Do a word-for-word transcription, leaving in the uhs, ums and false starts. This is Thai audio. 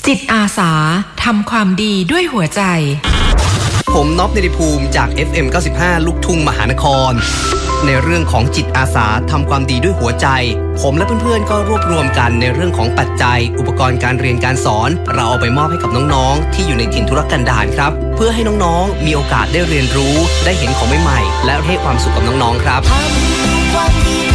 จิตอาสาทำความดีด้วยหัวใจผมน็อป เนติภูมิจาก เอฟ เอ็ม เก้าสิบห้า ลูกทุ่งมหานครในเรื่องของจิตอาสาทำความดีด้วยหัวใจผมและเพื่อนๆก็รวบรวมกันในเรื่องของปัจจัยอุปกรณ์การเรียนการสอนเราเอาไปมอบให้กับน้องๆที่อยู่ในถิ่นทุรกันดารครับเพื่อให้น้องๆมีโอกาสได้เรียนรู้ได้เห็นของใหม่ๆและให้ความสุขกับน้องๆครับทำความดี